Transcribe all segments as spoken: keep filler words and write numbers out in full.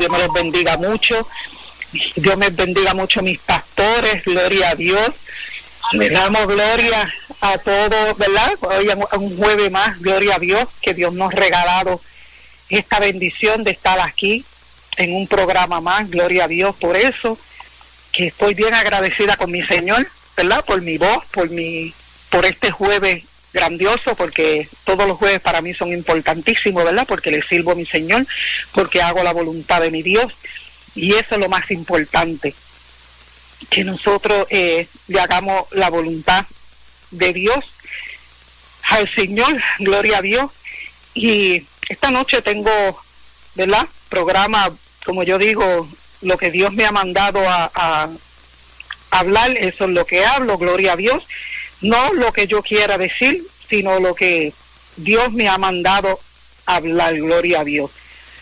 Dios me los bendiga mucho. Dios me bendiga mucho mis pastores, gloria a Dios. Le damos gloria a todos, ¿verdad? Hoy a un jueves más, gloria a Dios, que Dios nos ha regalado esta bendición de estar aquí en un programa más, gloria a Dios por eso, que estoy bien agradecida con mi Señor, ¿verdad? Por mi voz, por mi, por este jueves grandioso, porque todos los jueves para mí son importantísimos, ¿verdad? Porque le sirvo a mi Señor, porque hago la voluntad de mi Dios. Y eso es lo más importante, que nosotros eh, le hagamos la voluntad de Dios al Señor, gloria a Dios. Y esta noche tengo, ¿verdad?, programa, como yo digo, lo que Dios me ha mandado a, a hablar, eso es lo que hablo, gloria a Dios. No lo que yo quiera decir, sino lo que Dios me ha mandado hablar, gloria a Dios.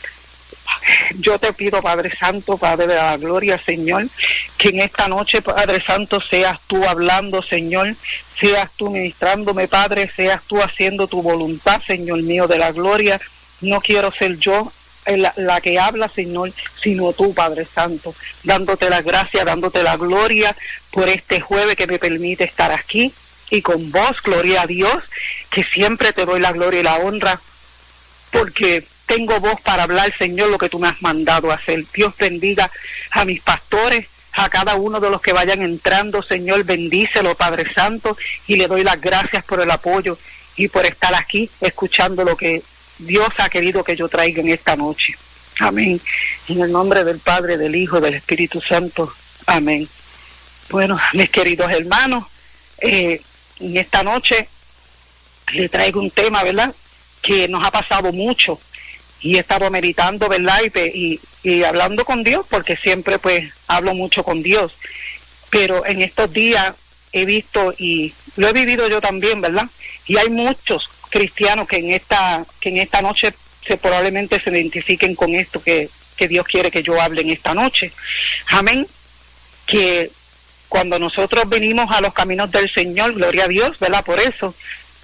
Yo te pido, Padre Santo, Padre de la gloria, Señor, que en esta noche, Padre Santo, seas tú hablando, Señor, seas tú ministrándome, Padre, seas tú haciendo tu voluntad, Señor mío, de la gloria. No quiero ser yo la, la que habla, Señor, sino tú, Padre Santo, dándote la gracia, dándote la gloria por este jueves que me permite estar aquí y con vos, gloria a Dios, que siempre te doy la gloria y la honra, porque tengo voz para hablar, Señor, lo que tú me has mandado a hacer. Dios bendiga a mis pastores, a cada uno de los que vayan entrando, Señor, bendícelo, Padre Santo, y le doy las gracias por el apoyo y por estar aquí escuchando lo que Dios ha querido que yo traiga en esta noche. Amén. En el nombre del Padre, del Hijo, del Espíritu Santo. Amén. Bueno, mis queridos hermanos, eh, en esta noche le traigo un tema, ¿verdad?, que nos ha pasado mucho. Y he estado meditando, ¿verdad? Y, y, y hablando con Dios, porque siempre pues hablo mucho con Dios. Pero en estos días he visto, y lo he vivido yo también, ¿verdad? Y hay muchos cristianos que en esta que en esta noche se probablemente se identifiquen con esto que, que Dios quiere que yo hable en esta noche. Amén. Que cuando nosotros venimos a los caminos del Señor, gloria a Dios, ¿verdad? Por eso,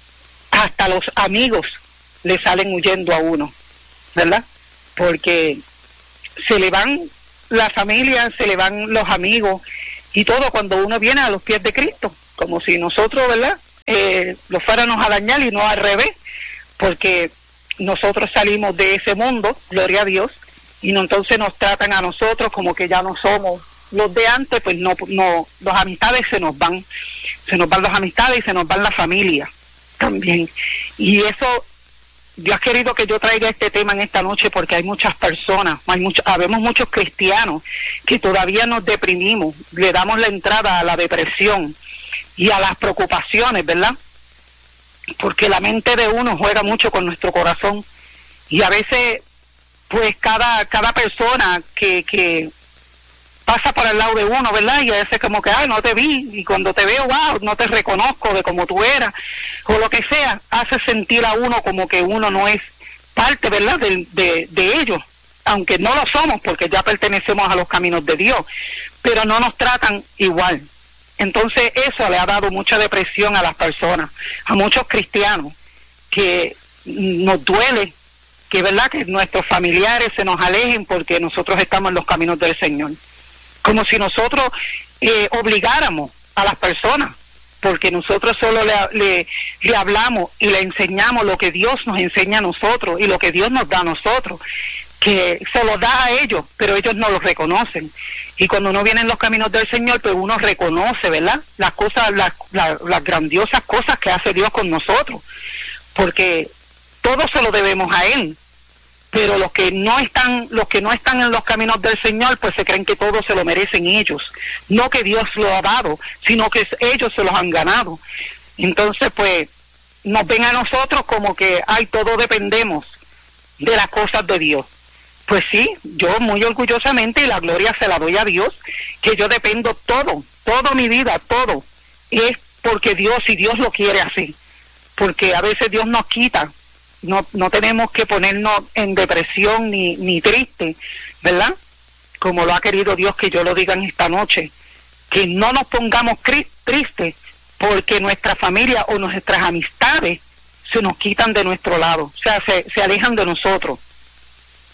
hasta los amigos le salen huyendo a uno, ¿verdad? Porque se le van la familia, se le van los amigos y todo cuando uno viene a los pies de Cristo, como si nosotros, ¿verdad?, eh, lo fuéramos a dañar y no al revés, porque nosotros salimos de ese mundo, gloria a Dios, y no, entonces nos tratan a nosotros como que ya no somos los de antes, pues no, no, los amistades se nos van, se nos van las amistades y se nos van la familia también, y eso Dios ha querido que yo traiga este tema en esta noche porque hay muchas personas, hay muchos, habemos muchos cristianos que todavía nos deprimimos, le damos la entrada a la depresión y a las preocupaciones, ¿verdad? Porque la mente de uno juega mucho con nuestro corazón y a veces, pues cada cada persona que que pasa por el lado de uno, ¿verdad? Y a veces como que, ay, no te vi, y cuando te veo, wow, no te reconozco de como tú eras, o lo que sea, hace sentir a uno como que uno no es parte, ¿verdad?, de, de, de ellos, aunque no lo somos, porque ya pertenecemos a los caminos de Dios, pero no nos tratan igual. Entonces eso le ha dado mucha depresión a las personas, a muchos cristianos, que nos duele, que verdad que nuestros familiares se nos alejen porque nosotros estamos en los caminos del Señor. Como si nosotros eh, obligáramos a las personas, porque nosotros solo le, le, le hablamos y le enseñamos lo que Dios nos enseña a nosotros y lo que Dios nos da a nosotros, que se lo da a ellos, pero ellos no lo reconocen. Y cuando uno viene en los caminos del Señor, pues uno reconoce, ¿verdad?, las cosas, las, las, las grandiosas cosas que hace Dios con nosotros, porque todo se lo debemos a Él. Pero los que no están, los que no están en los caminos del Señor, pues se creen que todo se lo merecen ellos, no que Dios lo ha dado, sino que ellos se los han ganado. Entonces, pues, nos ven a nosotros como que, ay, todo dependemos de las cosas de Dios. Pues sí, yo muy orgullosamente, y la gloria se la doy a Dios, que yo dependo todo, toda mi vida, todo, es porque Dios, y Dios lo quiere así, porque a veces Dios nos quita. No no tenemos que ponernos en depresión ni, ni triste, ¿verdad? Como lo ha querido Dios que yo lo diga en esta noche. Que no nos pongamos tristes porque nuestra familia o nuestras amistades se nos quitan de nuestro lado, o sea, se, se alejan de nosotros.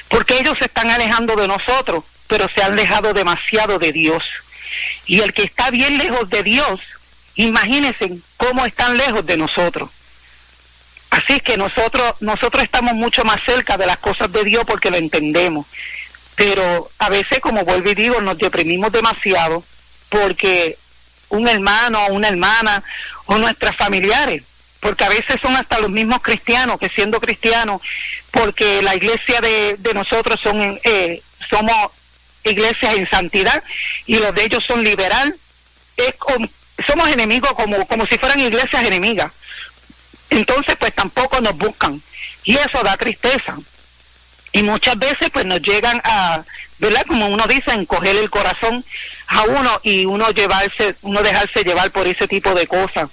porque ellos se están alejando de nosotros, pero se han alejado demasiado de Dios. Y el que está bien lejos de Dios, imagínense cómo están lejos de nosotros. Así que nosotros, nosotros estamos mucho más cerca de las cosas de Dios porque lo entendemos. Pero a veces, como vuelvo y digo, nos deprimimos demasiado porque un hermano o una hermana o nuestras familiares, porque a veces son hasta los mismos cristianos que siendo cristianos, porque la iglesia de, de nosotros son eh, somos iglesias en santidad y los de ellos son liberal, es como, somos enemigos como, como si fueran iglesias enemigas. Entonces pues tampoco nos buscan y eso da tristeza y muchas veces pues nos llegan a, ¿verdad? Como uno dice, encoger el corazón a uno y uno llevarse, uno dejarse llevar por ese tipo de cosas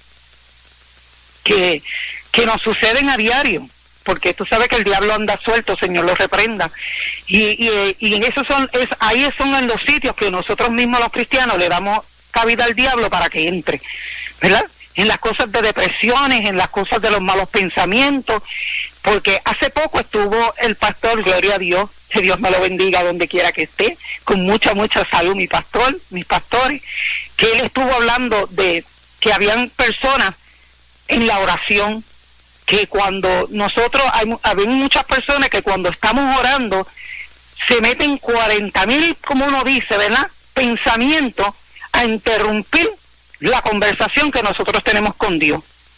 que, que nos suceden a diario, porque tú sabes que el diablo anda suelto, Señor lo reprenda, y, y, y en esos son, es, ahí son en los sitios que nosotros mismos los cristianos le damos cabida al diablo para que entre, ¿verdad? En las cosas de depresiones, en las cosas de los malos pensamientos, porque hace poco estuvo el pastor, gloria a Dios, que Dios me lo bendiga donde quiera que esté, con mucha, mucha salud, mi pastor, mis pastores, que él estuvo hablando de que habían personas en la oración, que cuando nosotros, hay, hay muchas personas que cuando estamos orando, se meten cuarenta mil, como uno dice, ¿verdad?, pensamientos a interrumpir la conversación que nosotros tenemos con Dios.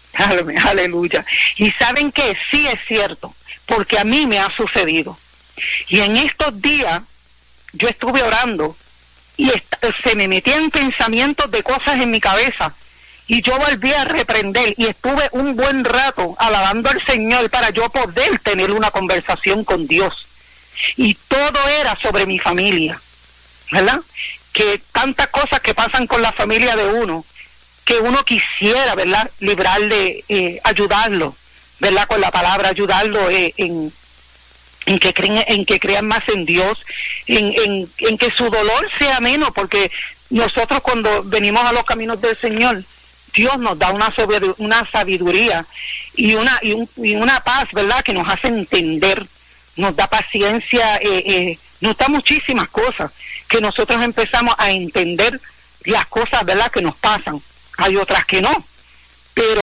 Aleluya. Y saben que sí es cierto, porque a mí me ha sucedido. Y en estos días yo estuve orando y se me metían pensamientos de cosas en mi cabeza y yo volví a reprender y estuve un buen rato alabando al Señor para yo poder tener una conversación con Dios. Y todo era sobre mi familia, ¿verdad? Que tantas cosas que pasan con la familia de uno, que uno quisiera, ¿verdad?, librarle, eh, ayudarlo, ¿verdad?, con la palabra, ayudarlo eh, en, en que creen, en que crean más en Dios, en, en, en que su dolor sea menos, porque nosotros cuando venimos a los caminos del Señor, Dios nos da una, una sabiduría y una, y, un, y una paz, ¿verdad?, que nos hace entender, nos da paciencia, eh, eh, nos da muchísimas cosas, que nosotros empezamos a entender las cosas, ¿verdad?, que nos pasan. Hay otras que no, pero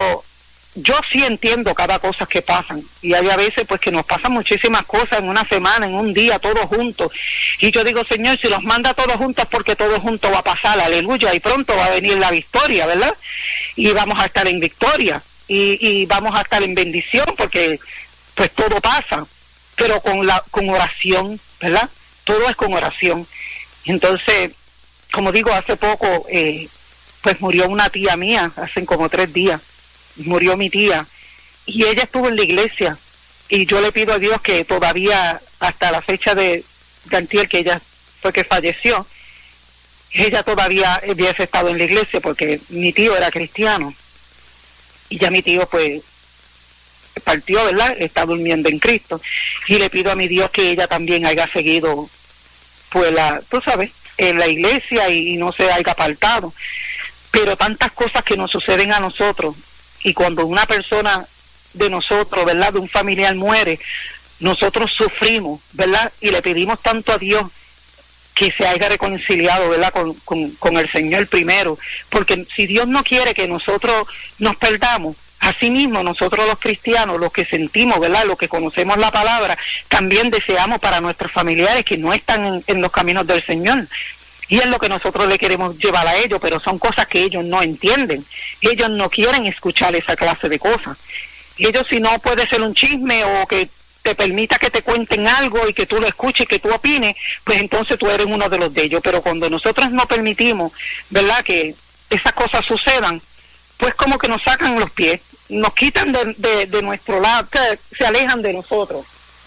yo sí entiendo cada cosa que pasan, y hay a veces pues que nos pasan muchísimas cosas en una semana, en un día, todos juntos, y yo digo, Señor, si los manda todos juntos, porque todo junto va a pasar, aleluya, y pronto va a venir la victoria, ¿verdad? Y vamos a estar en victoria, y, y vamos a estar en bendición, porque pues todo pasa, pero con la con oración, ¿verdad? Todo es con oración. Entonces, como digo, hace poco eh, pues murió una tía mía, hace como tres días, murió mi tía, y ella estuvo en la iglesia, y yo le pido a Dios que todavía, hasta la fecha de Gantiel, que ella fue que falleció, ella todavía hubiese estado en la iglesia, porque mi tío era cristiano, y ya mi tío pues partió, ¿verdad?, está durmiendo en Cristo, y le pido a mi Dios que ella también haya seguido, pues la, tú sabes, en la iglesia y, y no se haya apartado. Pero tantas cosas que nos suceden a nosotros, y cuando una persona de nosotros, ¿verdad?, de un familiar muere, nosotros sufrimos, ¿verdad?, y le pedimos tanto a Dios que se haya reconciliado, ¿verdad?, con, con, con el Señor primero, porque si Dios no quiere que nosotros nos perdamos, así mismo nosotros los cristianos, los que sentimos, ¿verdad?, los que conocemos la palabra, también deseamos para nuestros familiares que no están en, en los caminos del Señor. Y es lo que nosotros le queremos llevar a ellos, pero son cosas que ellos no entienden. Ellos no quieren escuchar esa clase de cosas. Ellos, si no puede ser un chisme o que te permita que te cuenten algo y que tú lo escuches y que tú opines, pues entonces tú eres uno de los de ellos. Pero cuando nosotros no permitimos, ¿verdad?, que esas cosas sucedan, pues como que nos sacan los pies, nos quitan de, de, de nuestro lado, se alejan de nosotros.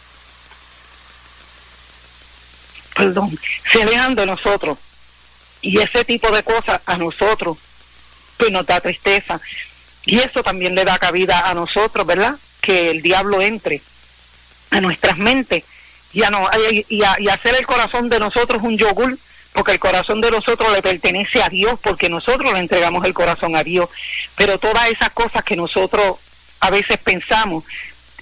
Perdón, se alejan de nosotros. Y ese tipo de cosas a nosotros pues nos da tristeza, y eso también le da cabida a nosotros, ¿verdad?, que el diablo entre a nuestras mentes y a, no, y a, y a hacer el corazón de nosotros un yogur, porque el corazón de nosotros le pertenece a Dios, porque nosotros le entregamos el corazón a Dios. Pero todas esas cosas que nosotros a veces pensamos,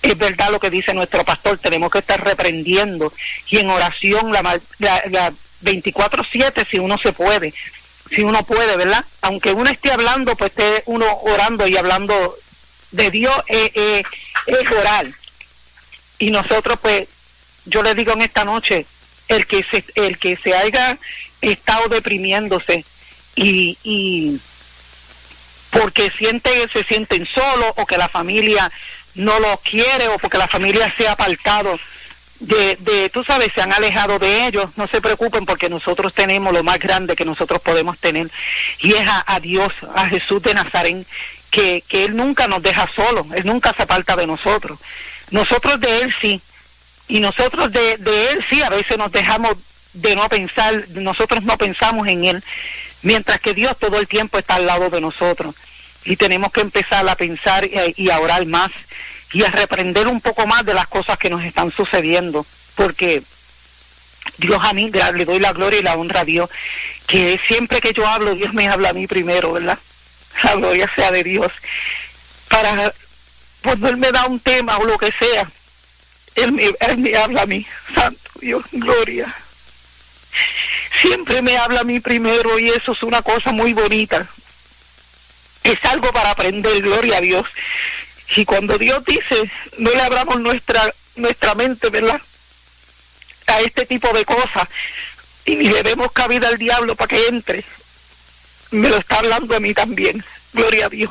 es verdad lo que dice nuestro pastor, tenemos que estar reprendiendo y en oración la, la, la veinticuatro siete si uno se puede, si uno puede, ¿verdad? Aunque uno esté hablando, pues esté uno orando y hablando de Dios, eh, eh, es orar. Y nosotros, pues, yo le digo en esta noche, el que se, el que se haya estado deprimiéndose y, y porque siente, se sienten solos o que la familia no los quiere o porque la familia se ha apartado de, de, tú sabes, se han alejado de ellos, no se preocupen porque nosotros tenemos lo más grande que nosotros podemos tener y es a, a Dios, a Jesús de Nazaret, que, que Él nunca nos deja solos, Él nunca se aparta de nosotros. Nosotros de Él sí, y nosotros de, de Él sí, a veces nos dejamos de no pensar, nosotros no pensamos en Él, mientras que Dios todo el tiempo está al lado de nosotros. Y tenemos que empezar a pensar y a orar más y a reprender un poco más de las cosas que nos están sucediendo, porque Dios a mí, le doy la gloria y la honra a Dios, que siempre que yo hablo, Dios me habla a mí primero, ¿verdad? La gloria sea de Dios. Para cuando Él me da un tema o lo que sea, Él me, Él me habla a mí, santo Dios, gloria. Siempre me habla a mí primero y eso es una cosa muy bonita. Es algo para aprender, gloria a Dios. Y cuando Dios dice, no le abramos nuestra nuestra mente, ¿verdad?, a este tipo de cosas, y ni le demos cabida al diablo para que entre, me lo está hablando a mí también, gloria a Dios.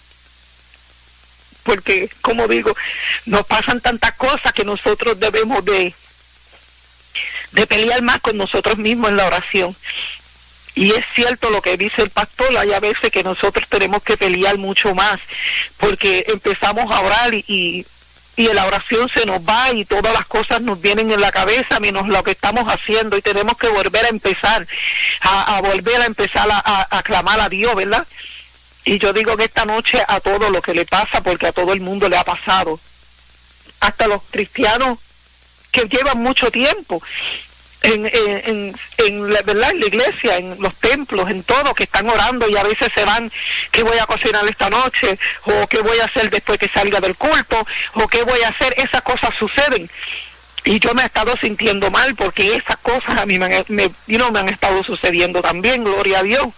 Porque, como digo, nos pasan tantas cosas que nosotros debemos de, de pelear más con nosotros mismos en la oración. Y es cierto lo que dice el pastor, hay a veces que nosotros tenemos que pelear mucho más, porque empezamos a orar y, y, y la oración se nos va y todas las cosas nos vienen en la cabeza menos lo que estamos haciendo y tenemos que volver a empezar, a, a volver a empezar a, a, a clamar a Dios, ¿verdad? Y yo digo que esta noche a todo lo que le pasa, porque a todo el mundo le ha pasado, hasta los cristianos que llevan mucho tiempo en, en, en, en, la, ¿verdad?, en la iglesia, en los templos, en todo, que están orando y a veces se van, ¿qué voy a cocinar esta noche? O ¿qué voy a hacer después que salga del culto? O ¿qué voy a hacer? Esas cosas suceden. Y yo me he estado sintiendo mal porque esas cosas a mí me, me, you know, me han estado sucediendo también, gloria a Dios.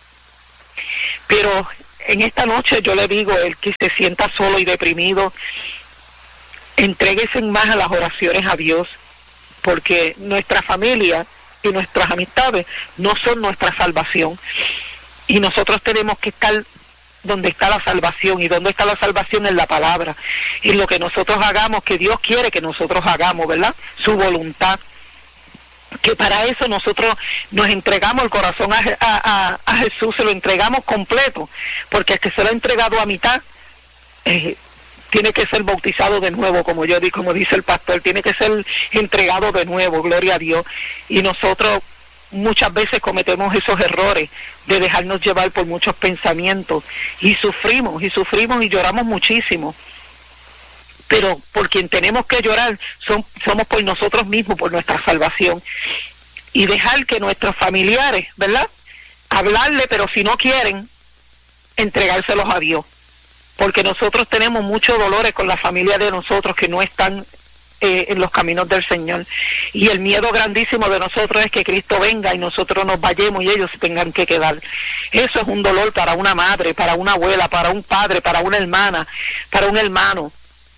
Pero en esta noche yo le digo, el que se sienta solo y deprimido, entréguese más a las oraciones a Dios, porque nuestra familia y nuestras amistades no son nuestra salvación. Y nosotros tenemos que estar donde está la salvación, y donde está la salvación en la palabra. Y lo que nosotros hagamos, que Dios quiere que nosotros hagamos, ¿verdad? Su voluntad. Que para eso nosotros nos entregamos el corazón a, a, a Jesús, se lo entregamos completo, porque el que se lo ha entregado a mitad, eh, tiene que ser bautizado de nuevo, como yo digo, como dice el pastor, tiene que ser entregado de nuevo, gloria a Dios. Y nosotros muchas veces cometemos esos errores de dejarnos llevar por muchos pensamientos, y sufrimos, y sufrimos y lloramos muchísimo. Pero por quien tenemos que llorar son, somos por nosotros mismos, por nuestra salvación. Y dejar que nuestros familiares, ¿verdad?, hablarle, pero si no quieren, entregárselos a Dios. Porque nosotros tenemos muchos dolores con la familia de nosotros que no están eh, en los caminos del Señor. Y el miedo grandísimo de nosotros es que Cristo venga y nosotros nos vayamos y ellos se tengan que quedar. Eso es un dolor para una madre, para una abuela, para un padre, para una hermana, para un hermano.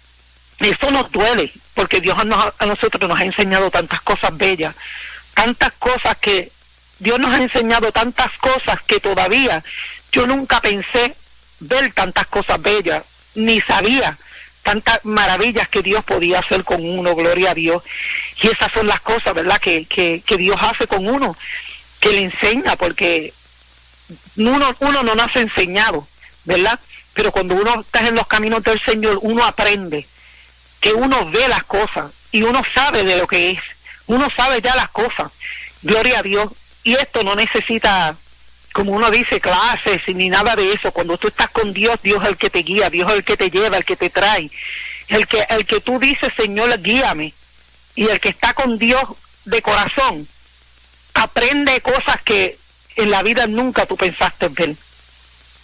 Eso nos duele, porque Dios a, nos, a nosotros nos ha enseñado tantas cosas bellas, tantas cosas que Dios nos ha enseñado, tantas cosas que todavía yo nunca pensé ver tantas cosas bellas, ni sabía tantas maravillas que Dios podía hacer con uno, gloria a Dios. Y esas son las cosas, ¿verdad?, que, que, que Dios hace con uno, que le enseña, porque uno, uno no nace enseñado, ¿verdad? Pero cuando uno está en los caminos del Señor, uno aprende, que uno ve las cosas y uno sabe de lo que es, uno sabe ya las cosas, gloria a Dios. Y esto no necesita, como uno dice, clases ni nada de eso. Cuando tú estás con Dios, Dios es el que te guía, Dios es el que te lleva, el que te trae, el que el que tú dices, Señor, guíame. Y el que está con Dios de corazón aprende cosas que en la vida nunca tú pensaste ver.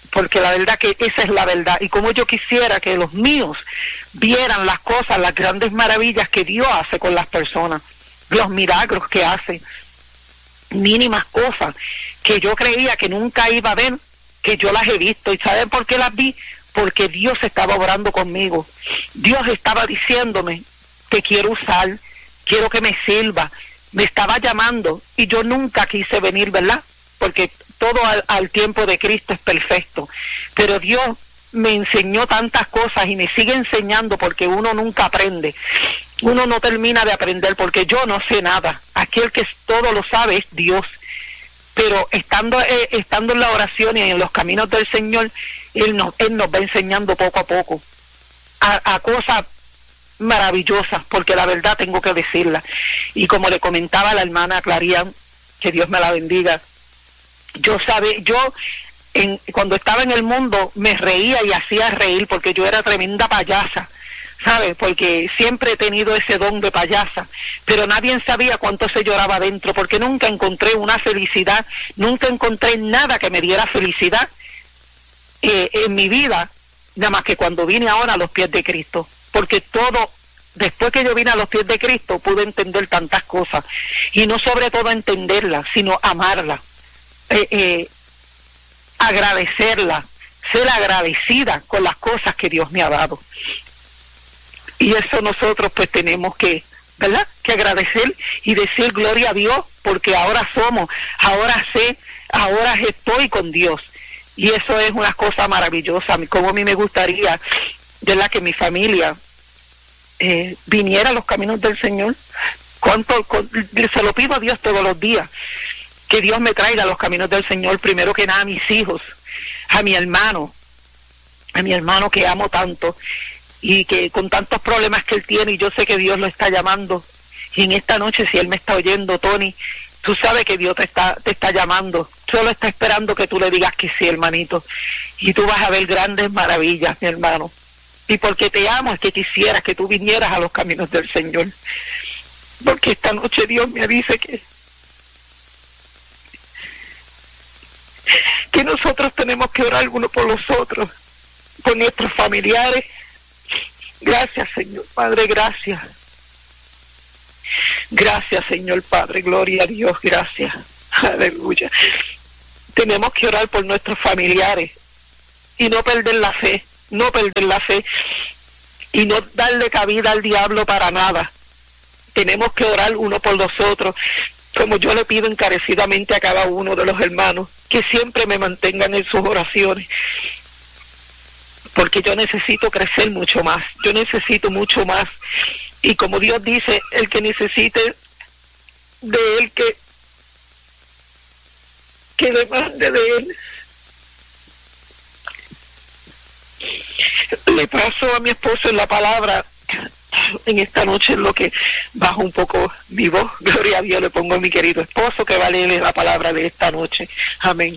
porque la verdad que esa es la verdad. Y como yo quisiera que los míos vieran las cosas, las grandes maravillas que Dios hace con las personas, los milagros que hace, mínimas cosas que yo creía que nunca iba a ver, que yo las he visto. ¿Y saben por qué las vi? Porque Dios estaba orando conmigo. Dios estaba diciéndome, te quiero usar, quiero que me sirva. Me estaba llamando y yo nunca quise venir, ¿verdad? Porque todo al, al tiempo de Cristo es perfecto. Pero Dios me enseñó tantas cosas y me sigue enseñando, porque uno nunca aprende. Uno no termina de aprender, porque yo no sé nada. Aquel que todo lo sabe es Dios. Pero estando eh, estando en la oración y en los caminos del Señor, Él nos, Él nos va enseñando poco a poco a, a cosas maravillosas, porque la verdad tengo que decirla. Y como le comentaba a la hermana Clarian, que Dios me la bendiga, yo sabe, yo en, cuando estaba en el mundo me reía y hacía reír, porque yo era tremenda payasa, ¿sabe? Porque siempre he tenido ese don de payasa, pero nadie sabía cuánto se lloraba adentro, porque nunca encontré una felicidad, nunca encontré nada que me diera felicidad eh, en mi vida, nada más que cuando vine ahora a los pies de Cristo, porque todo, después que yo vine a los pies de Cristo, pude entender tantas cosas, y no sobre todo entenderla, sino amarla, eh, eh, agradecerla, ser agradecida con las cosas que Dios me ha dado. Y eso nosotros pues tenemos que, ¿verdad?, que agradecer y decir gloria a Dios, porque ahora somos, ahora sé, ahora estoy con Dios. Y eso es una cosa maravillosa. Como a mí me gustaría, ¿verdad?, que mi familia eh, viniera a los caminos del Señor. Cuánto, con, se lo pido a Dios todos los días, que Dios me traiga a los caminos del Señor, primero que nada a mis hijos, a mi hermano, a mi hermano que amo tanto, y que con tantos problemas que él tiene, y yo sé que Dios lo está llamando. Y en esta noche, si él me está oyendo, Tony, tú sabes que Dios te está te está llamando, solo está esperando que tú le digas que sí, hermanito, y tú vas a ver grandes maravillas, mi hermano. Y porque te amo es que quisiera que tú vinieras a los caminos del Señor, porque esta noche Dios me dice que que nosotros tenemos que orar uno por los otros, por nuestros familiares. Gracias, Señor Padre, gracias. Gracias, Señor Padre, gloria a Dios, gracias. Aleluya. Tenemos que orar por nuestros familiares y no perder la fe, no perder la fe y no darle cabida al diablo para nada. Tenemos que orar uno por los otros, como yo le pido encarecidamente a cada uno de los hermanos, que siempre me mantengan en sus oraciones, porque yo necesito crecer mucho más, yo necesito mucho más. Y como Dios dice, el que necesite de Él, que, que demande de Él. Le paso a mi esposo en la palabra en esta noche, en lo que bajo un poco mi voz, gloria a Dios, le pongo a mi querido esposo que va a leerle la palabra de esta noche. Amén.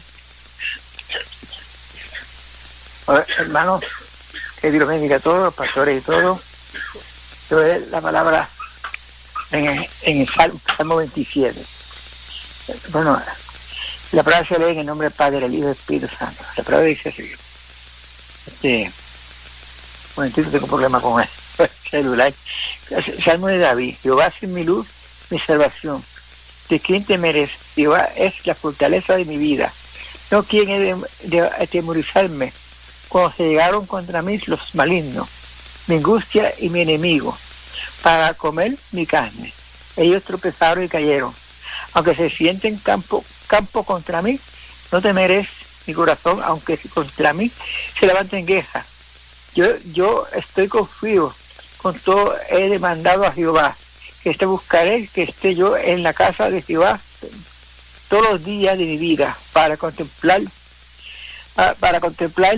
Hermanos, que Dios bendiga a todos, los pastores y todo. Yo voy a leer la palabra en el, en el Salmo, Salmo veintisiete. Bueno, la palabra se lee en el nombre del Padre, del Hijo y del Espíritu Santo. La palabra dice así. Este, un momentito, tengo problema con el celular. Salmo de David. Jehová es mi luz, mi salvación. ¿De quién temeré? Jehová es la fortaleza de mi vida. No quien he de, de atemorizarme. Cuando se llegaron contra mí los malignos, mi angustia y mi enemigo, para comer mi carne. Ellos tropezaron y cayeron. Aunque se sienten campo, campo contra mí, no temeré mi corazón, aunque contra mí se levanten quejas. Yo, yo estoy confío, con todo he demandado a Jehová, que este buscaré, que esté yo en la casa de Jehová todos los días de mi vida, para contemplar, para, para contemplar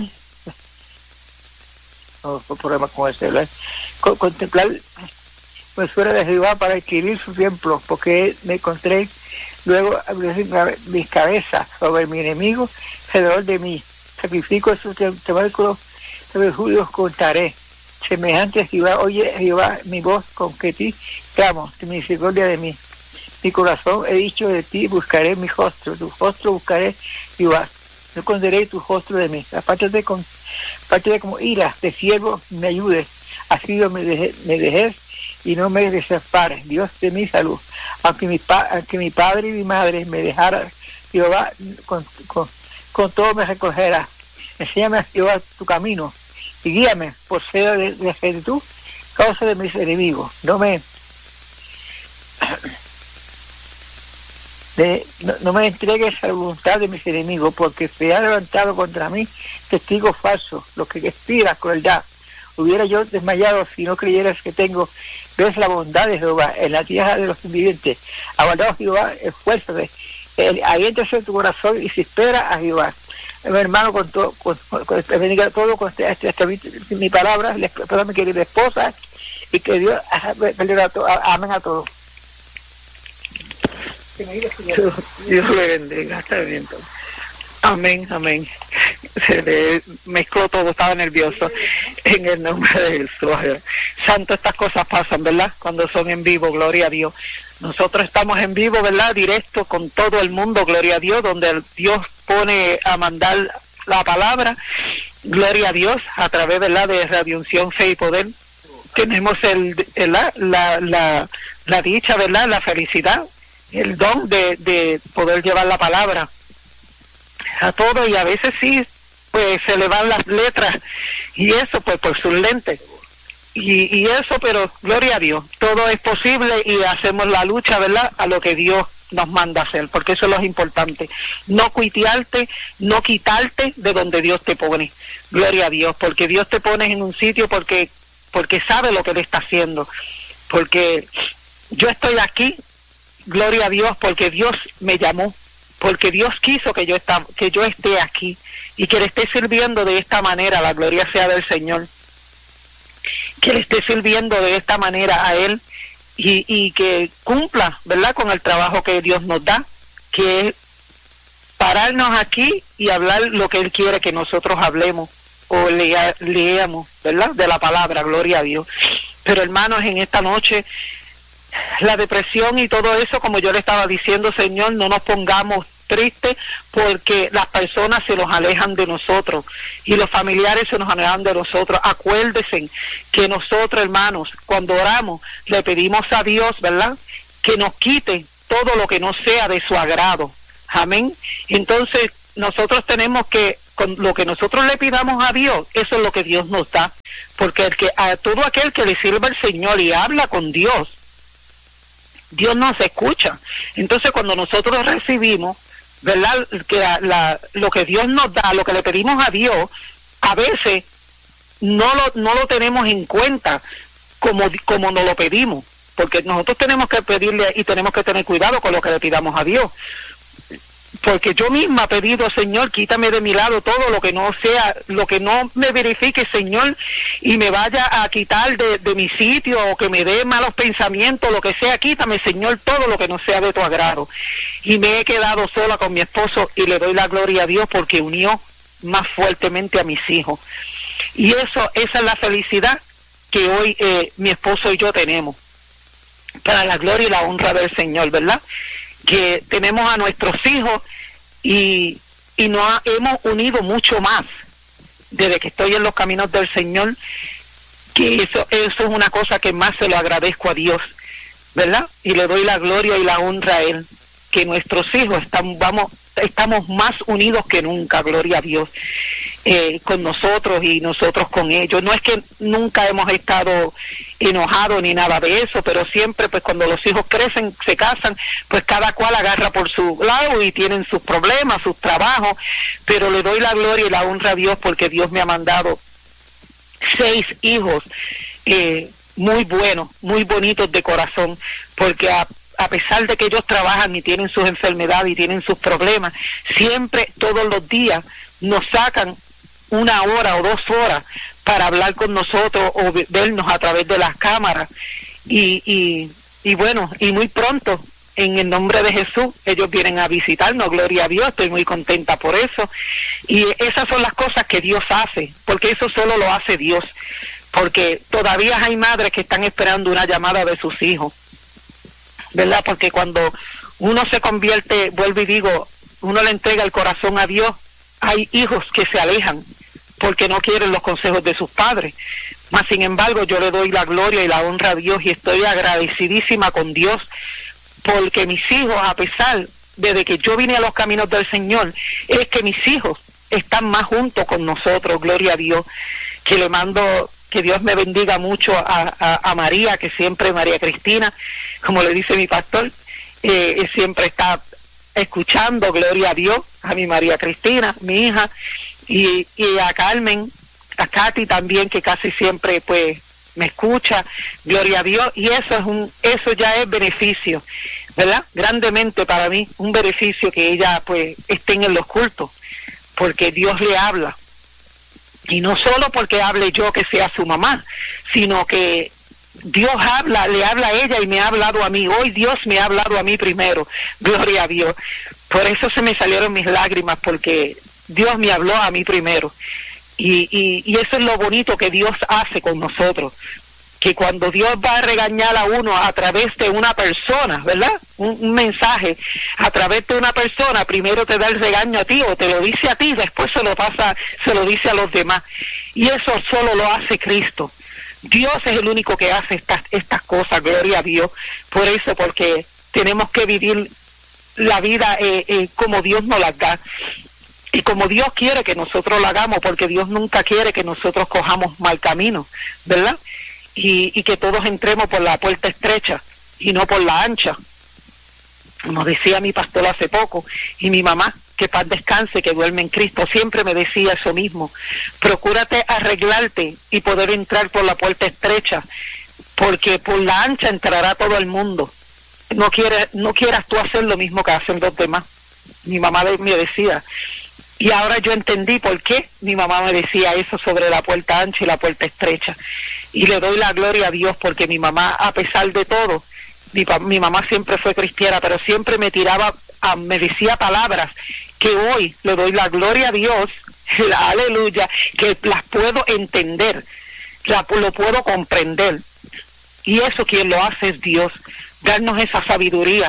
No, no problema con el celular. Con, contemplar pues fuera de Jehová para adquirir su templo, porque me encontré luego mis cabezas sobre mi enemigo alrededor de mí. Sacrifico esos tabernáculos, sobre judíos contaré. Semejante a Jehová, oye Jehová mi voz con que ti clamo, de misericordia de mí. Mi corazón he dicho de ti, buscaré mi rostro, tu rostro buscaré, Jehová. no esconderé tu rostro de mí. Apártate con, apártate como ira de siervo, me ayudes. Así me dejé, me dejes y no me desampares. Dios de mi salud. Aunque mi, pa, aunque mi padre y mi madre me dejaran, Jehová con, con, con todo me recogerá. Enséñame a Jehová tu camino y guíame por senda de, de rectitud, causa de mis enemigos. No me de, no, no me entregues a la voluntad de mis enemigos, porque se ha levantado contra mí testigos falsos, los que respiran crueldad. Hubiera yo desmayado si no creyeras que tengo, ves la bondad de Jehová en la tierra de los vivientes. Aguardado Jehová, esfuérzate, aliéntase tu corazón y se espera a Jehová. Mi hermano, con todo, con, con, con, bendiga todo con este, este, este, mi palabra, les espero a mi querida esposa, y que Dios bendiga a todos. Amén a todos. Dios, Dios le bendiga, está bien entonces. Amén, amén. Se le mezcló todo, estaba nervioso. En el nombre de Jesús. Santo, estas cosas pasan, ¿verdad? Cuando son en vivo, gloria a Dios. Nosotros estamos en vivo, ¿verdad? Directo con todo el mundo, gloria a Dios, donde Dios pone a mandar la palabra, gloria a Dios, a través, ¿verdad?, de Radio Unción, Fe y Poder. Tenemos el, el la, la, la, la dicha, ¿verdad?, la felicidad, el don de, de poder llevar la palabra a todo, y a veces sí, pues se le van las letras y eso pues por sus lentes y, y eso, pero gloria a Dios, todo es posible y hacemos la lucha, ¿verdad?, a lo que Dios nos manda hacer, porque eso es lo importante, no cuitearte, no quitarte de donde Dios te pone, gloria a Dios, porque Dios te pone en un sitio porque porque sabe lo que Él está haciendo, porque yo estoy aquí, gloria a Dios, porque Dios me llamó, porque Dios quiso que yo, está, que yo esté aquí y que le esté sirviendo de esta manera, la gloria sea del Señor, que le esté sirviendo de esta manera a Él y, y que cumpla, ¿verdad?, con el trabajo que Dios nos da, que es pararnos aquí y hablar lo que Él quiere que nosotros hablemos o lea, leamos, ¿verdad?, de la palabra, gloria a Dios. Pero hermanos, en esta noche, la depresión y todo eso, como yo le estaba diciendo, Señor, no nos pongamos tristes porque las personas se nos alejan de nosotros y los familiares se nos alejan de nosotros. Acuérdense que nosotros, hermanos, cuando oramos, le pedimos a Dios, ¿verdad?, que nos quite todo lo que no sea de su agrado. Amén. Entonces, nosotros tenemos que, con lo que nosotros le pidamos a Dios, eso es lo que Dios nos da. Porque el que a todo aquel que le sirva al Señor y habla con Dios, Dios nos escucha. Entonces, cuando nosotros recibimos, ¿verdad?, que la, la, lo que Dios nos da, lo que le pedimos a Dios, a veces no lo, no lo tenemos en cuenta como, como nos lo pedimos, porque nosotros tenemos que pedirle y tenemos que tener cuidado con lo que le pidamos a Dios. Porque yo misma he pedido, Señor, quítame de mi lado todo lo que no sea, lo que no me verifique, Señor, y me vaya a quitar de, de mi sitio, o que me dé malos pensamientos, lo que sea, quítame, Señor, todo lo que no sea de tu agrado. Y me he quedado sola con mi esposo y le doy la gloria a Dios porque unió más fuertemente a mis hijos. Y eso, esa es la felicidad que hoy eh, mi esposo y yo tenemos, para la gloria y la honra del Señor, ¿verdad?, que tenemos a nuestros hijos y, y nos ha, hemos unido mucho más desde que estoy en los caminos del Señor, que eso, eso es una cosa que más se lo agradezco a Dios, ¿verdad? Y le doy la gloria y la honra a Él, que nuestros hijos están, vamos, estamos más unidos que nunca, gloria a Dios, eh, con nosotros y nosotros con ellos. No es que nunca hemos estado enojados ni nada de eso, pero siempre pues cuando los hijos crecen, se casan, pues cada cual agarra por su lado y tienen sus problemas, sus trabajos, pero le doy la gloria y la honra a Dios porque Dios me ha mandado seis hijos eh, muy buenos, muy bonitos de corazón, porque a a pesar de que ellos trabajan y tienen sus enfermedades y tienen sus problemas, siempre, todos los días, nos sacan una hora o dos horas para hablar con nosotros o vernos a través de las cámaras. Y, y, y bueno, y muy pronto, en el nombre de Jesús, ellos vienen a visitarnos, gloria a Dios, estoy muy contenta por eso. Y esas son las cosas que Dios hace, porque eso solo lo hace Dios, porque todavía hay madres que están esperando una llamada de sus hijos, ¿verdad? Porque cuando uno se convierte, vuelvo y digo, uno le entrega el corazón a Dios, hay hijos que se alejan porque no quieren los consejos de sus padres. Mas sin embargo, yo le doy la gloria y la honra a Dios y estoy agradecidísima con Dios porque mis hijos, a pesar de que yo vine a los caminos del Señor, es que mis hijos están más juntos con nosotros, gloria a Dios, que le mando, que Dios me bendiga mucho a, a, a María, que siempre, María Cristina, como le dice mi pastor, eh, siempre está escuchando, gloria a Dios, a mi María Cristina, mi hija, y, y a Carmen, a Katy también, que casi siempre pues me escucha, gloria a Dios, y eso es un, eso ya es beneficio, ¿verdad? Grandemente para mí, un beneficio que ella pues estén en los cultos, porque Dios le habla, y no solo porque hable yo que sea su mamá, sino que Dios habla, le habla a ella y me ha hablado a mí. Hoy Dios me ha hablado a mí primero, gloria a Dios. Por eso se me salieron mis lágrimas, porque Dios me habló a mí primero. Y, y, y eso es lo bonito que Dios hace con nosotros, que cuando Dios va a regañar a uno a través de una persona, ¿verdad? Un, un mensaje a través de una persona, primero te da el regaño a ti o te lo dice a ti, después se lo pasa, se lo dice a los demás. Y eso solo lo hace Cristo. Dios es el único que hace estas estas cosas, gloria a Dios. Por eso, porque tenemos que vivir la vida eh, eh, como Dios nos la da y como Dios quiere que nosotros la hagamos, porque Dios nunca quiere que nosotros cojamos mal camino, ¿verdad? Y, y que todos entremos por la puerta estrecha y no por la ancha, como decía mi pastor hace poco, y mi mamá, que paz descanse, que duerme en Cristo, siempre me decía eso mismo: procúrate arreglarte y poder entrar por la puerta estrecha, porque por la ancha entrará todo el mundo. No quieras, no quieras tú hacer lo mismo que hacen los demás. Mi mamá me decía, y ahora yo entendí por qué mi mamá me decía eso sobre la puerta ancha y la puerta estrecha. Y le doy la gloria a Dios, porque mi mamá, a pesar de todo, mi, mi mamá siempre fue cristiana, pero siempre me tiraba, a, me decía palabras que hoy le doy la gloria a Dios, la, aleluya, que las puedo entender, la, lo puedo comprender. Y eso quien lo hace es Dios, darnos esa sabiduría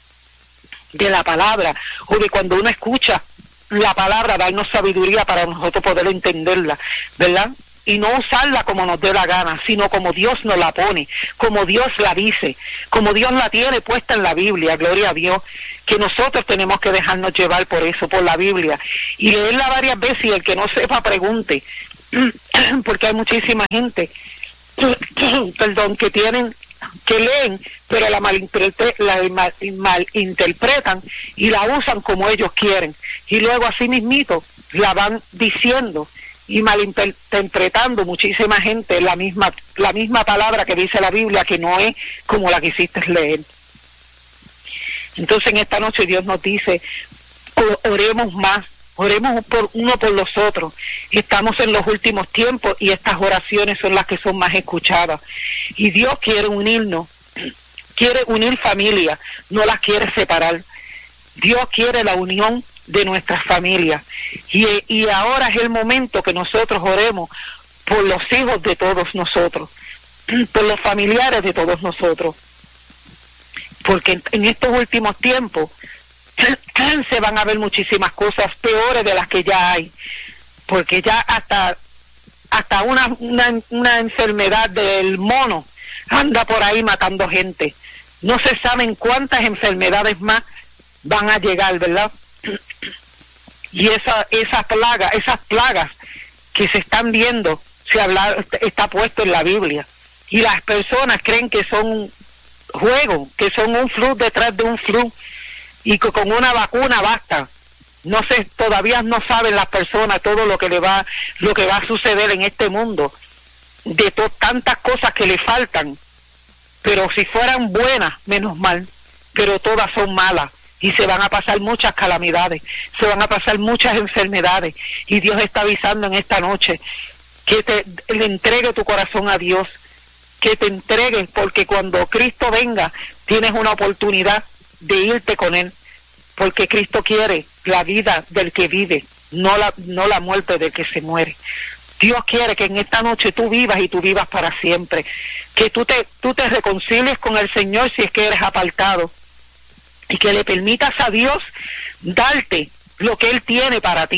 de la palabra, o de cuando uno escucha la palabra, darnos sabiduría para nosotros poder entenderla, ¿verdad? Y no usarla como nos dé la gana, sino como Dios nos la pone, como Dios la dice, como Dios la tiene puesta en la Biblia, gloria a Dios, que nosotros tenemos que dejarnos llevar por eso, por la Biblia, y leerla varias veces, y el que no sepa pregunte, porque hay muchísima gente, perdón, que tienen, que leen, pero la malinterpre- la mal, malinterpretan y la usan como ellos quieren, y luego así mismito la van diciendo y malinterpretando muchísima gente la misma la misma palabra que dice la Biblia, que no es como la que hiciste leer. Entonces en esta noche Dios nos dice, oremos más, oremos por uno por los otros. Estamos en los últimos tiempos y estas oraciones son las que son más escuchadas, y Dios quiere unirnos, quiere unir familias, no las quiere separar. Dios quiere la unión de nuestras familias, y, y ahora es el momento que nosotros oremos por los hijos de todos nosotros, por los familiares de todos nosotros, porque en estos últimos tiempos se van a ver muchísimas cosas peores de las que ya hay, porque ya hasta hasta una, una, una enfermedad del mono anda por ahí matando gente. No se saben cuántas enfermedades más van a llegar, ¿verdad? Y esa esa plaga, esas plagas que se están viendo, se habla, está puesto en la Biblia, y las personas creen que son juegos, que son un flu detrás de un flu, y que con una vacuna basta. No sé, todavía no saben las personas todo lo que le va, lo que va a suceder en este mundo, de to- tantas cosas que le faltan, pero si fueran buenas, menos mal, pero todas son malas, y se van a pasar muchas calamidades, se van a pasar muchas enfermedades, y Dios está avisando en esta noche que te le entregue tu corazón a Dios, que te entregues, porque cuando Cristo venga tienes una oportunidad de irte con Él, porque Cristo quiere la vida del que vive, no la no la muerte del que se muere. Dios quiere que en esta noche tú vivas, y tú vivas para siempre, que tú te tú te reconcilies con el Señor si es que eres apartado, y que le permitas a Dios darte lo que Él tiene para ti,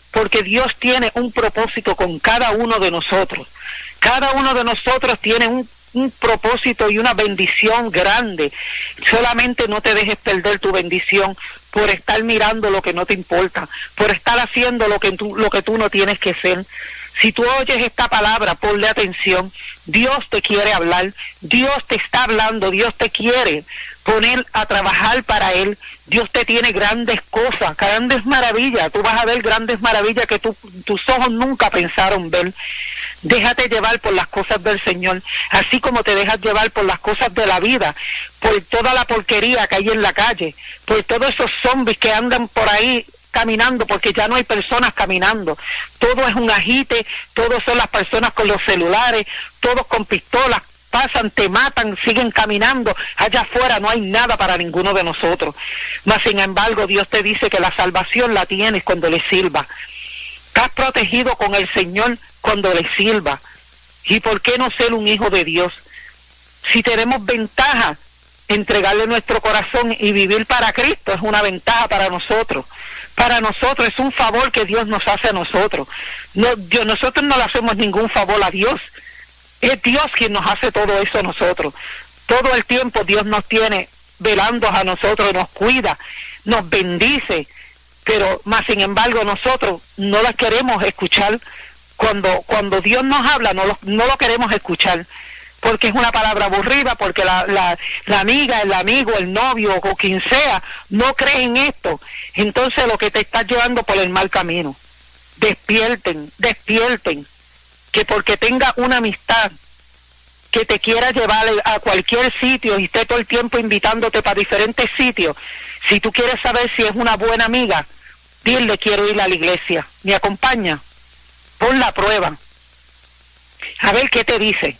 porque Dios tiene un propósito con cada uno de nosotros. Cada uno de nosotros tiene un, un propósito y una bendición grande. Solamente no te dejes perder tu bendición por estar mirando lo que no te importa, por estar haciendo lo que tú, lo que tú no tienes que hacer. Si tú oyes esta palabra, ponle atención. Dios te quiere hablar, Dios te está hablando, Dios te quiere poner a trabajar para Él. Dios te tiene grandes cosas, grandes maravillas. Tú vas a ver grandes maravillas que tu, tus ojos nunca pensaron ver. Déjate llevar por las cosas del Señor, así como te dejas llevar por las cosas de la vida, por toda la porquería que hay en la calle, por todos esos zombies que andan por ahí caminando, porque ya no hay personas caminando. Todo es un agite, todos son las personas con los celulares, todos con pistolas, pasan, te matan, siguen caminando. Allá afuera no hay nada para ninguno de nosotros. Mas sin embargo, Dios te dice que la salvación la tienes cuando le sirva. Estás protegido con el Señor cuando le sirva. ¿Y por qué no ser un hijo de Dios? Si tenemos ventaja, entregarle nuestro corazón y vivir para Cristo es una ventaja para nosotros. Para nosotros es un favor que Dios nos hace a nosotros. No, Dios, nosotros no le hacemos ningún favor a Dios. Es Dios quien nos hace todo eso a nosotros. Todo el tiempo Dios nos tiene velando a nosotros, nos cuida, nos bendice. Pero más sin embargo nosotros no las queremos escuchar. Cuando cuando Dios nos habla no lo, no lo queremos escuchar, porque es una palabra aburrida, porque la, la, la amiga, el amigo, el novio o quien sea no cree en esto. Entonces lo que te está llevando por el mal camino. Despierten, despierten, que porque tenga una amistad que te quiera llevar a cualquier sitio y esté todo el tiempo invitándote para diferentes sitios, si tú quieres saber si es una buena amiga, dile: quiero ir a la iglesia, ¿me acompaña? Pon la prueba, a ver qué te dice,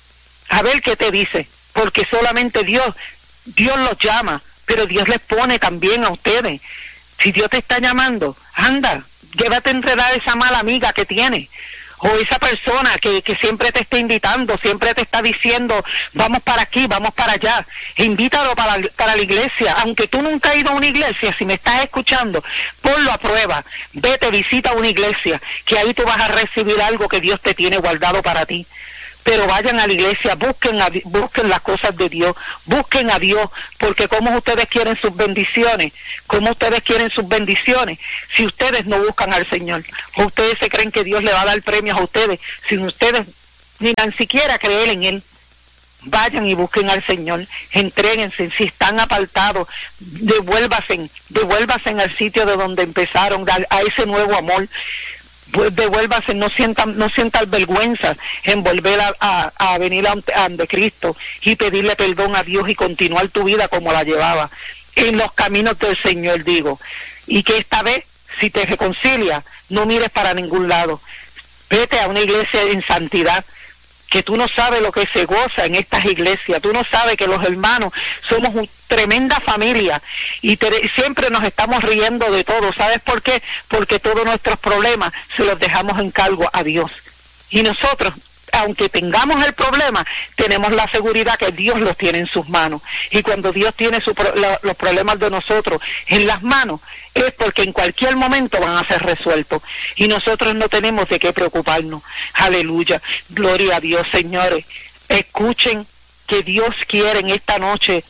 a ver qué te dice, porque solamente Dios, Dios los llama, pero Dios les pone también a ustedes. Si Dios te está llamando, anda, llévate a enredar a esa mala amiga que tienes, o esa persona que, que siempre te está invitando, siempre te está diciendo: vamos para aquí, vamos para allá. Invítalo para, para la iglesia, aunque tú nunca has ido a una iglesia. Si me estás escuchando, ponlo a prueba, vete, visita una iglesia, que ahí tú vas a recibir algo que Dios te tiene guardado para ti. Pero vayan a la iglesia, busquen, a, busquen las cosas de Dios, busquen a Dios, porque como ustedes quieren sus bendiciones, como ustedes quieren sus bendiciones, si ustedes no buscan al Señor, o ustedes se creen que Dios le va a dar premios a ustedes, si ustedes ni tan siquiera creen en Él. Vayan y busquen al Señor, entréguense. Si están apartados, devuélvanse, devuélvanse al sitio de donde empezaron, a ese nuevo amor. Pues devuélvase, no sientan, no sientan vergüenza en volver a, a, a venir ante Cristo y pedirle perdón a Dios y continuar tu vida como la llevaba, en los caminos del Señor, digo. Y que esta vez, si te reconcilias, no mires para ningún lado. Vete a una iglesia en santidad, que tú no sabes lo que se goza en estas iglesias. Tú no sabes que los hermanos somos una tremenda familia y te, siempre nos estamos riendo de todo. ¿Sabes por qué? Porque todos nuestros problemas se los dejamos en cargo a Dios. Y nosotros, aunque tengamos el problema, tenemos la seguridad que Dios los tiene en sus manos. Y cuando Dios tiene su, la, los problemas de nosotros en las manos, es porque en cualquier momento van a ser resueltos. Y nosotros no tenemos de qué preocuparnos. Aleluya. Gloria a Dios, señores. Escuchen que Dios quiere en esta noche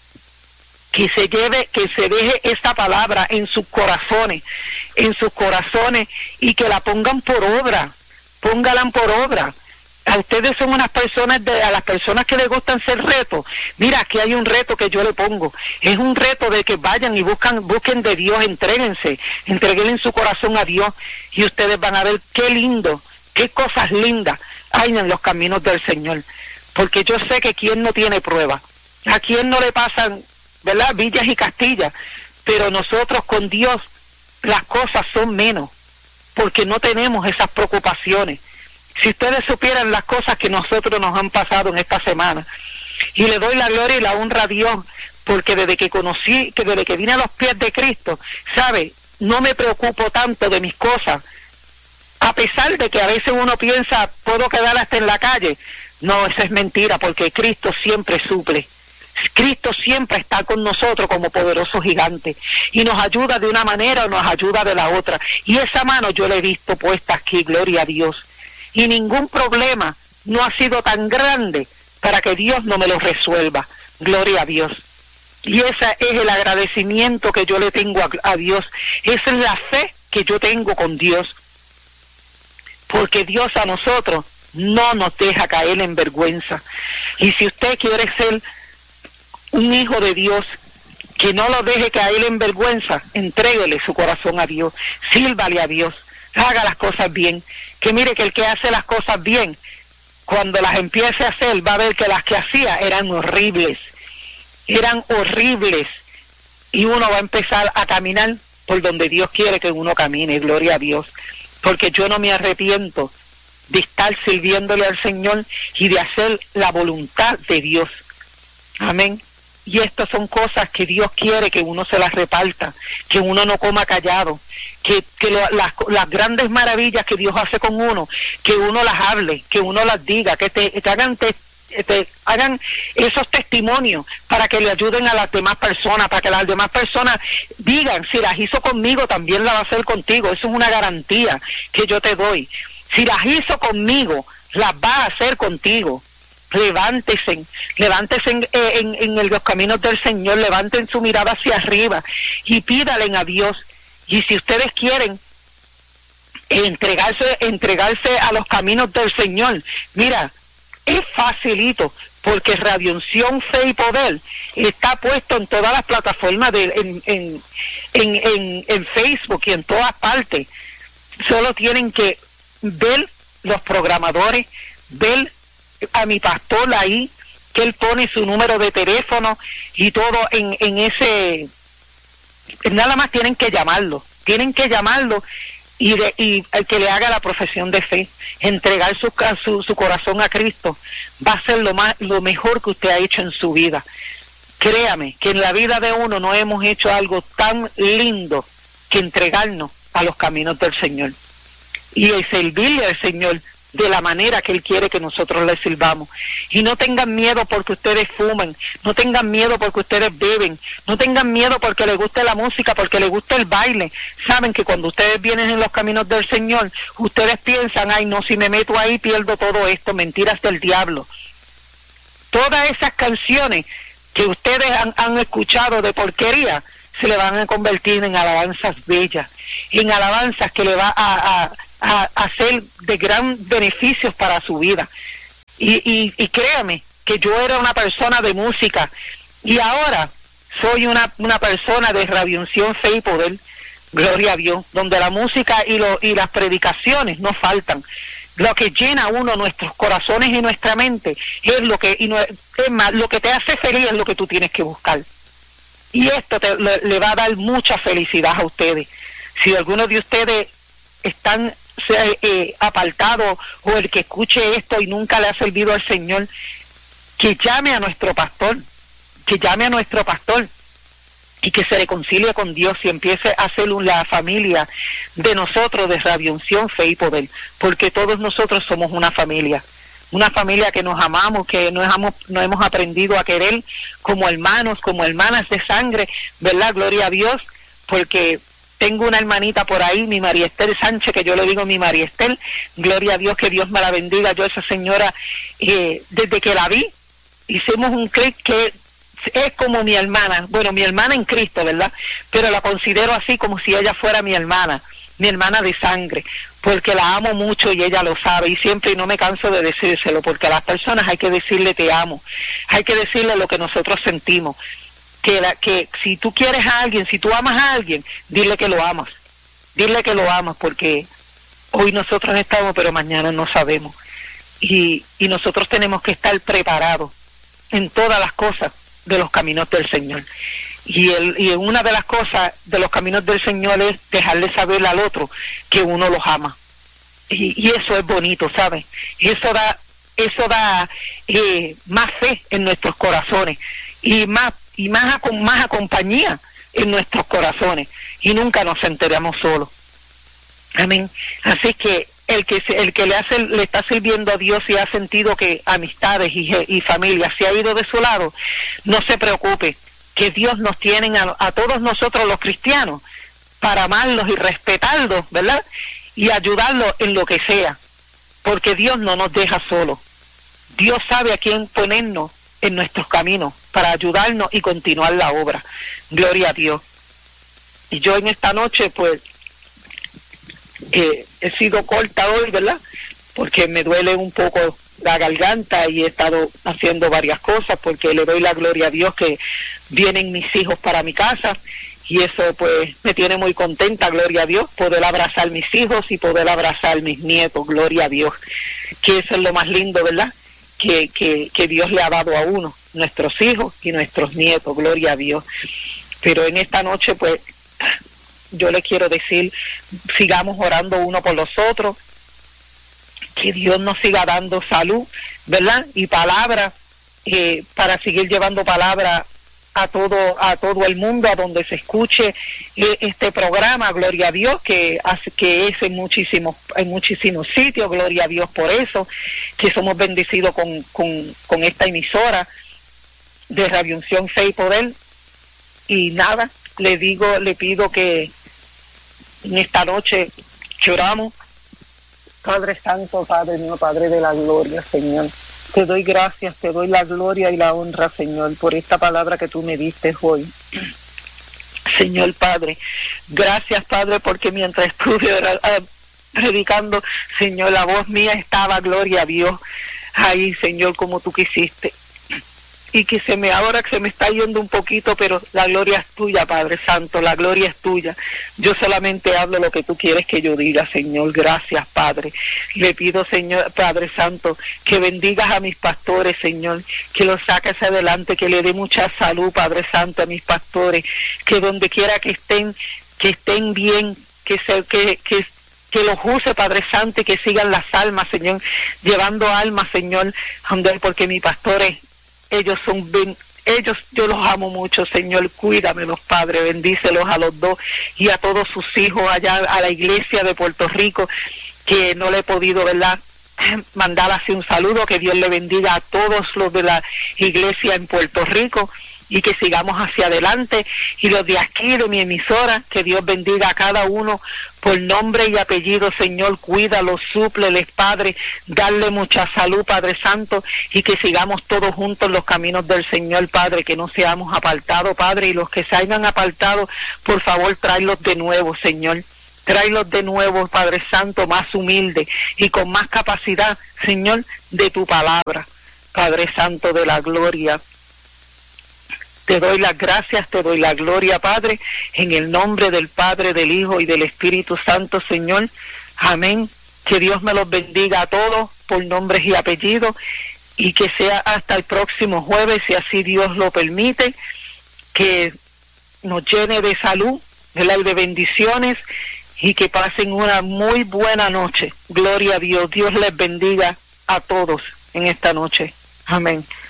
que se lleve, que se deje esta palabra en sus corazones, en sus corazones, y que la pongan por obra. Pónganla por obra. A ustedes son unas personas, de, a las personas que les gustan hacer retos. Mira, aquí hay un reto que yo le pongo. Es un reto de que vayan y buscan, busquen de Dios, entréguense, entreguen su corazón a Dios, y ustedes van a ver qué lindo, qué cosas lindas hay en los caminos del Señor. Porque yo sé que quien no tiene prueba, a quien no le pasan, ¿verdad?, villas y castillas, pero nosotros con Dios las cosas son menos, porque no tenemos esas preocupaciones. Si ustedes supieran las cosas que nosotros nos han pasado en esta semana, y le doy la gloria y la honra a Dios, porque desde que conocí, que desde que vine a los pies de Cristo, ¿sabe?, no me preocupo tanto de mis cosas, a pesar de que a veces uno piensa, puedo quedar hasta en la calle. No, eso es mentira, porque Cristo siempre suple. Cristo siempre está con nosotros como poderoso gigante y nos ayuda de una manera o nos ayuda de la otra. Y esa mano yo la he visto puesta aquí, gloria a Dios. Y ningún problema no ha sido tan grande para que Dios no me lo resuelva, gloria a Dios. Y ese es el agradecimiento que yo le tengo a, a Dios. Esa es la fe que yo tengo con Dios. Porque Dios a nosotros no nos deja caer en vergüenza. Y si usted quiere ser un hijo de Dios, que no lo deje caer en vergüenza, entréguele su corazón a Dios, sírvale a Dios, haga las cosas bien. Que mire que el que hace las cosas bien, cuando las empiece a hacer, va a ver que las que hacía eran horribles, eran horribles, y uno va a empezar a caminar por donde Dios quiere que uno camine, gloria a Dios, porque yo no me arrepiento de estar sirviéndole al Señor y de hacer la voluntad de Dios. Amén. Y estas son cosas que Dios quiere que uno se las reparta, que uno no coma callado, que, que lo, las, las grandes maravillas que Dios hace con uno, que uno las hable, que uno las diga, que te, te hagan te, te hagan esos testimonios para que le ayuden a las demás personas, para que las demás personas digan, si las hizo conmigo, también las va a hacer contigo. Eso es una garantía que yo te doy. Si las hizo conmigo, las va a hacer contigo. Levántese, levántese en, en, en los caminos del Señor, levanten su mirada hacia arriba y pídale a Dios. Y si ustedes quieren entregarse, entregarse a los caminos del Señor, mira, es facilito, porque Radio Unción, Fe y Poder está puesto en todas las plataformas, de, en, en, en, en, en Facebook y en todas partes. Solo tienen que ver los programadores, ver a mi pastor ahí, que él pone su número de teléfono y todo en, en ese, nada más tienen que llamarlo, tienen que llamarlo y, de, y el que le haga la profesión de fe, entregar su, su, su corazón a Cristo, va a ser lo más, lo mejor que usted ha hecho en su vida. Créame que en la vida de uno no hemos hecho algo tan lindo que entregarnos a los caminos del Señor y el servirle al Señor de la manera que Él quiere que nosotros le sirvamos. Y no tengan miedo porque ustedes fumen, no tengan miedo porque ustedes beben, no tengan miedo porque les guste la música, porque les guste el baile. Saben que cuando ustedes vienen en los caminos del Señor, ustedes piensan, ay no, si me meto ahí pierdo todo esto, mentiras del diablo. Todas esas canciones que ustedes han, han escuchado de porquería, se le van a convertir en alabanzas bellas, en alabanzas que le va a... a a hacer de gran beneficios para su vida. Y, y, y créame que yo era una persona de música y ahora soy una, una persona de Radio Unción, Fe y Poder, gloria a Dios, donde la música y, lo, y las predicaciones no faltan. Lo que llena uno nuestros corazones y nuestra mente es lo que, y no, es más, lo que te hace feliz es lo que tú tienes que buscar. Y esto te, le, le va a dar mucha felicidad a ustedes. Si alguno de ustedes están Eh, apartado, o el que escuche esto y nunca le ha servido al Señor, que llame a nuestro pastor, que llame a nuestro pastor y que se reconcilie con Dios y empiece a ser la familia de nosotros de Radio Unción, Fe y Poder, porque todos nosotros somos una familia, una familia que nos amamos, que nos hemos, nos hemos aprendido a querer como hermanos, como hermanas de sangre, ¿verdad? Gloria a Dios, porque tengo una hermanita por ahí, mi María Esther Sánchez, que yo le digo mi María Esther, gloria a Dios, que Dios me la bendiga. Yo esa señora, eh, desde que la vi, hicimos un clic que es como mi hermana, bueno, mi hermana en Cristo, ¿verdad? Pero la considero así como si ella fuera mi hermana, mi hermana de sangre, porque la amo mucho y ella lo sabe, y siempre no me canso de decírselo, porque a las personas hay que decirle te amo, hay que decirle lo que nosotros sentimos. Que, la, que si tú quieres a alguien, si tú amas a alguien, dile que lo amas, dile que lo amas, porque hoy nosotros estamos, pero mañana no sabemos, y, y nosotros tenemos que estar preparados en todas las cosas de los caminos del Señor, y, el, y una de las cosas de los caminos del Señor es dejarle saber al otro que uno los ama, y, y eso es bonito, ¿sabes? Eso da, eso da eh, más fe en nuestros corazones, y más y más, más compañía en nuestros corazones, y nunca nos sentiremos solos. Amén. Así que el que se, el que le hace le está sirviendo a Dios y ha sentido que amistades y, y familia se ha ido de su lado, no se preocupe, que Dios nos tiene a, a todos nosotros los cristianos para amarlos y respetarlos, ¿verdad? Y ayudarlos en lo que sea, porque Dios no nos deja solos. Dios sabe a quién ponernos en nuestros caminos para ayudarnos y continuar la obra. Gloria a Dios. Y yo en esta noche, pues, eh, he sido corta hoy, ¿verdad? Porque me duele un poco la garganta y he estado haciendo varias cosas, porque le doy la gloria a Dios que vienen mis hijos para mi casa, y eso pues me tiene muy contenta, gloria a Dios, poder abrazar a mis hijos y poder abrazar a mis nietos, gloria a Dios, que eso es lo más lindo, ¿verdad? Que, que, que Dios le ha dado a uno, nuestros hijos y nuestros nietos, gloria a Dios. Pero en esta noche pues yo le quiero decir, sigamos orando uno por los otros, que Dios nos siga dando salud, ¿verdad? Y palabra, eh, para seguir llevando palabra a todo a todo el mundo, a donde se escuche eh, este programa, gloria a Dios, que hace, que es en muchísimos en muchísimos sitios, gloria a Dios por eso, que somos bendecidos con, con, con esta emisora de Radio Unción, Fe y Poder. Y nada, le digo, le pido que en esta noche lloramos. Padre Santo, Padre mío, Padre de la gloria, Señor, te doy gracias, te doy la gloria y la honra, Señor, por esta palabra que tú me diste hoy. Señor Padre, gracias, Padre, porque mientras estuve predicando, Señor, la voz mía estaba, gloria a Dios, ahí, Señor, como tú quisiste. Y que se me ahora que se me está yendo un poquito, pero la gloria es tuya, Padre Santo, la gloria es tuya. Yo solamente hablo lo que tú quieres que yo diga, Señor. Gracias, Padre. Le pido, Señor, Padre Santo, que bendigas a mis pastores, Señor, que los saques adelante, que le dé mucha salud, Padre Santo, a mis pastores, que donde quiera que estén, que estén bien, que se, que, que que los use, Padre Santo, y que sigan las almas, Señor, llevando almas, Señor, porque mis pastores, ellos son ben, ellos yo los amo mucho, Señor, cuídamelos, Padre, bendícelos a los dos y a todos sus hijos allá a la iglesia de Puerto Rico, que no le he podido, ¿verdad?, mandar así un saludo, que Dios le bendiga a todos los de la iglesia en Puerto Rico y que sigamos hacia adelante, y los de aquí, de mi emisora, que Dios bendiga a cada uno por nombre y apellido, Señor, cuídalos, súpleles, Padre, darle mucha salud, Padre Santo, y que sigamos todos juntos en los caminos del Señor, Padre, que no seamos apartados, Padre, y los que se hayan apartado, por favor, tráelos de nuevo, Señor. Tráelos de nuevo, Padre Santo, más humilde y con más capacidad, Señor, de tu palabra, Padre Santo de la gloria. Te doy las gracias, te doy la gloria, Padre, en el nombre del Padre, del Hijo y del Espíritu Santo, Señor. Amén. Que Dios me los bendiga a todos por nombres y apellidos, y que sea hasta el próximo jueves, si así Dios lo permite, que nos llene de salud, ¿verdad?, y de bendiciones, y que pasen una muy buena noche. Gloria a Dios. Dios les bendiga a todos en esta noche. Amén.